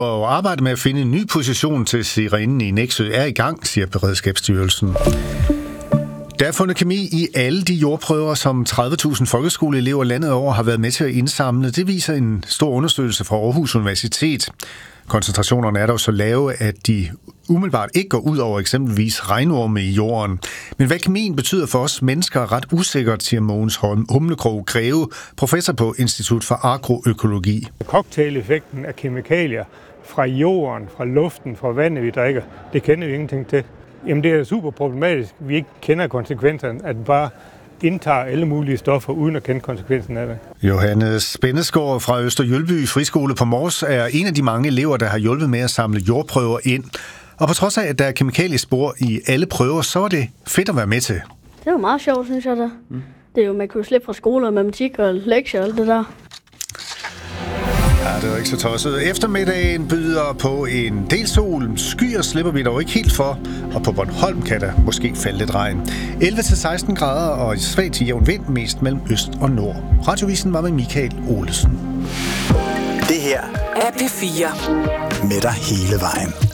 Og arbejdet med at finde en ny position til sirenen i Nexø er i gang, siger Beredskabsstyrelsen. Der er fundet kemi i alle de jordprøver, som 30.000 folkeskoleelever landet over har været med til at indsamle. Det viser en stor undersøgelse fra Aarhus Universitet. Koncentrationerne er dog så lave, at de umiddelbart ikke går ud over eksempelvis regnorme i jorden. Men hvad kemien betyder for os mennesker er ret usikkert, siger Mogens Humlekrog Greve, professor på Institut for Agroøkologi. Cocktaileffekten af kemikalier fra jorden, fra luften, fra vandet, vi drikker, det kender vi ingenting til. Jamen det er super problematisk, vi ikke kender konsekvenserne, at vi bare indtager alle mulige stoffer, uden at kende konsekvensen af det. Johannes Spændesgaard fra Østerjølby Friskole på Mors er en af de mange elever, der har hjulpet med at samle jordprøver ind. Og på trods af, at der er kemikaliespor i alle prøver, så er det fedt at være med til. Det er jo meget sjovt, synes jeg da. Det er jo, man kunne slippe fra skole og matematik og lektier og alt det der. Ja, det var ikke så tosset. Eftermiddagen byder på en del sol. Skyer slipper vi dog ikke helt for, og på Bornholm kan der måske falde lidt regn. 11-16 grader og svag til jævn vind, mest mellem øst og nord. Radiovisen var med Michael Olesen. Det her er P4 med dig hele vejen.